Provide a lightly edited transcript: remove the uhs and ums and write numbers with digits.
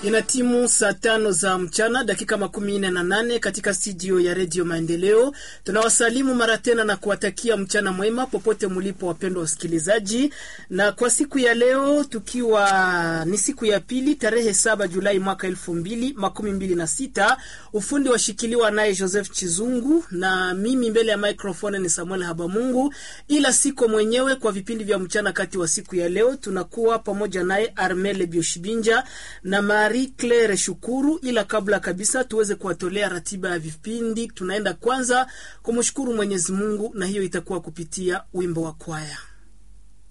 Inatimu saa 5 za mchana dakika 18 katika studio ya Radio Maendeleo. Tunawasalimu mara tena na kuwatakia mchana mwema popote mlipo wapendwa wasikilizaji. Na kwa siku ya leo tukiwa ni siku ya pili tarehe 7 Julai mwaka 2026, ufundi washikiliwa naye Joseph Chizungu na mimi mbele ya microphone ni Samuel Habamungu, ila siko mwenyewe kwa vipindi vya mchana kati wa siku ya leo. Tunakuwa pamoja naye Armele Bioshibinja na Marie Claire Shukuru, ila kabla kabisa tuweze kuwatolea ratiba ya vipindi. Tunaenda kwanza kumshukuru Mwenyezi Mungu na hiyo itakuwa kupitia wimbo wa kwaya.